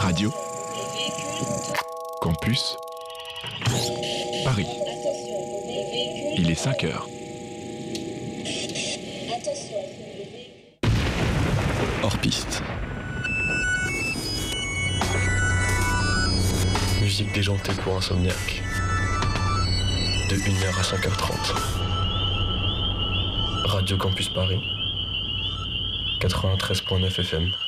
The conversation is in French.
Radio Campus Paris. Il est 5 heures. Hors piste. Musique déjantée pour insomniaque. De 1h à 5h30. Radio Campus Paris. 93.9 FM.